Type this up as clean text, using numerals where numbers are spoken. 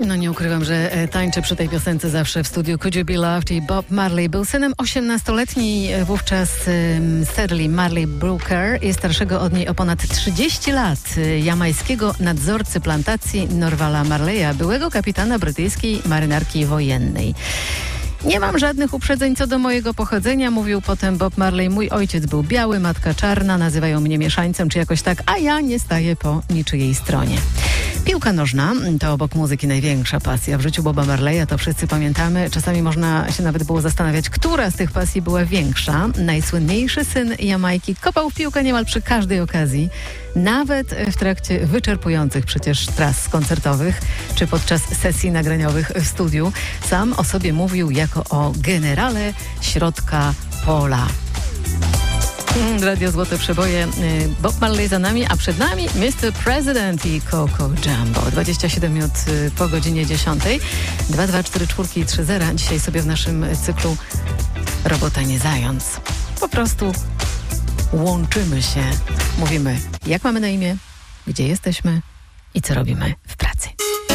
No nie ukrywam, że tańczę przy tej piosence zawsze w studiu Could You Be Loved i Bob Marley był synem 18-letniej wówczas Shirley Marley Brooker i starszego od niej o ponad 30 lat jamańskiego nadzorcy plantacji Norvala Marleya, byłego kapitana brytyjskiej marynarki wojennej. Nie mam żadnych uprzedzeń co do mojego pochodzenia, mówił potem Bob Marley. Mój ojciec był biały, matka czarna, nazywają mnie mieszańcem czy jakoś tak, a ja nie staję po niczyjej stronie. Piłka nożna to obok muzyki największa pasja w życiu Boba Marleya, to wszyscy pamiętamy. Czasami można się nawet było zastanawiać, która z tych pasji była większa. Najsłynniejszy syn Jamajki kopał w piłkę niemal przy każdej okazji, nawet w trakcie wyczerpujących przecież tras koncertowych, czy podczas sesji nagraniowych w studiu. Sam o sobie mówił jako o generale środka pola. Radio Złote Przeboje, Bob Marley za nami, a przed nami Mr. President i Coco Jumbo. 27 minut po godzinie 10. 22430. Dzisiaj sobie w naszym cyklu Robota nie zając. Po prostu łączymy się. Mówimy, jak mamy na imię, gdzie jesteśmy i co robimy w pracy.